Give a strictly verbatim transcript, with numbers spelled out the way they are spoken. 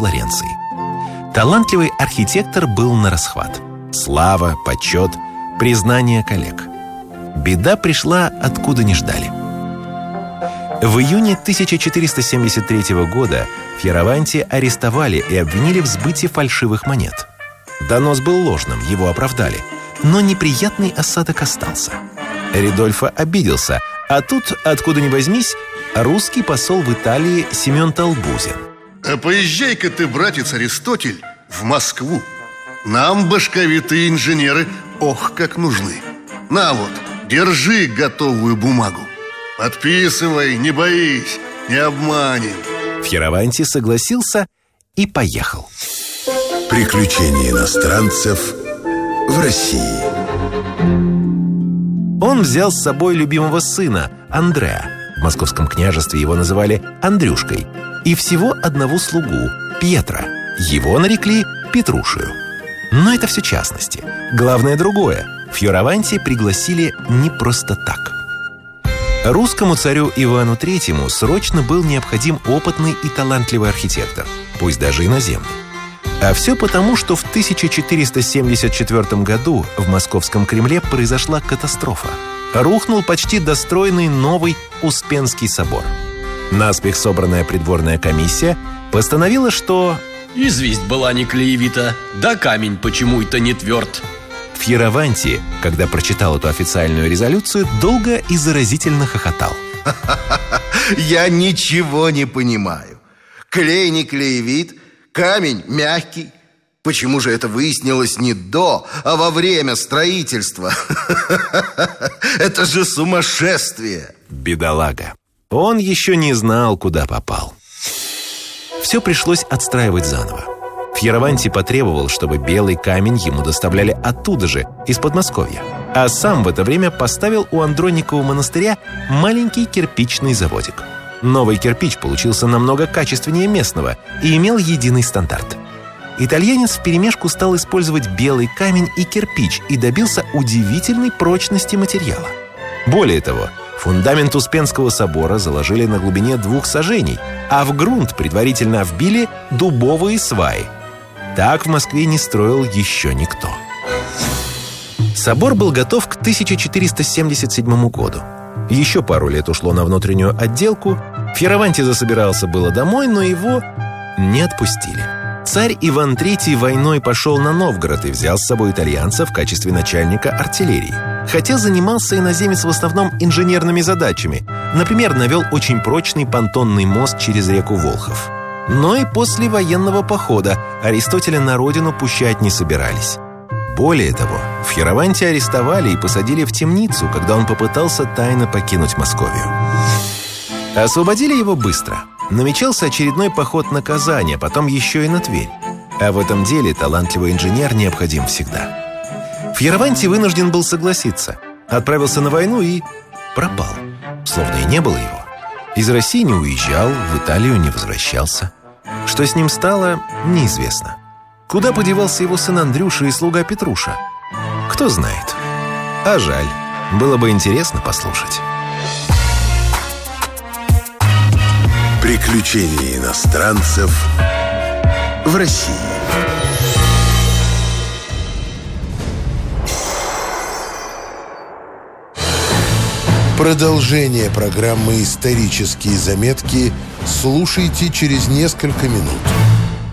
Флоренции. Талантливый архитектор был нарасхват. Слава, почет, признание коллег. Беда пришла, откуда не ждали. В июне тысяча четыреста семьдесят третьего года Фьораванти арестовали и обвинили в сбытии фальшивых монет. Донос был ложным, его оправдали, но неприятный осадок остался. Ридольфо обиделся, а тут, откуда ни возьмись, русский посол в Италии Семен Толбузин. А поезжай-ка ты, братец Аристотель, в Москву. Нам башковитые инженеры ох, как нужны. На вот, держи готовую бумагу. Подписывай, не боись, не обманем. Фьораванти согласился и поехал. Приключения иностранцев в России. Он взял с собой любимого сына, Андреа. В московском княжестве его называли Андрюшкой. И всего одного слугу, Пьетро. Его нарекли Петрушею. Но это все частности. Главное другое. Фьораванти пригласили не просто так. Русскому царю Ивану Третьему срочно был необходим опытный и талантливый архитектор, пусть даже иноземный. А все потому, что в тысяча четыреста семьдесят четвёртом году в Московском Кремле произошла катастрофа. Рухнул почти достроенный новый Успенский собор. Наспех собранная придворная комиссия постановила, что... Известь была не клеевита, да камень почему-то не тверд. Фьораванти, когда прочитал эту официальную резолюцию, долго и заразительно хохотал. Я ничего не понимаю. Клей не клеевит, камень мягкий. Почему же это выяснилось не до, а во время строительства? Это же сумасшествие! Бедолага. Он еще не знал, куда попал. Все пришлось отстраивать заново. Фьораванти потребовал, чтобы белый камень ему доставляли оттуда же, из Подмосковья. А сам в это время поставил у Андроникова монастыря маленький кирпичный заводик. Новый кирпич получился намного качественнее местного и имел единый стандарт. Итальянец вперемешку стал использовать белый камень и кирпич и добился удивительной прочности материала. Более того, фундамент Успенского собора заложили на глубине двух саженей, а в грунт предварительно вбили дубовые сваи. Так в Москве не строил еще никто. Собор был готов к тысяча четыреста семьдесят седьмому году. Еще пару лет ушло на внутреннюю отделку. Фьораванти засобирался было домой, но его не отпустили. Царь Иван Третий войной пошел на Новгород и взял с собой итальянца в качестве начальника артиллерии. Хотя занимался иноземец в основном инженерными задачами. Например, навел очень прочный понтонный мост через реку Волхов. Но и после военного похода Аристотеля на родину пущать не собирались. Более того, Фьораванти арестовали и посадили в темницу, когда он попытался тайно покинуть Московию. Освободили его быстро. Намечался очередной поход на Казань, а потом еще и на Тверь. А в этом деле талантливый инженер необходим всегда. Фьораванти вынужден был согласиться. Отправился на войну и пропал. Словно и не было его. Из России не уезжал, в Италию не возвращался. Что с ним стало, неизвестно. Куда подевался его сын Андрюша и слуга Петруша? Кто знает. А жаль. Было бы интересно послушать. Приключения иностранцев в России. Продолжение программы «Исторические заметки» слушайте через несколько минут.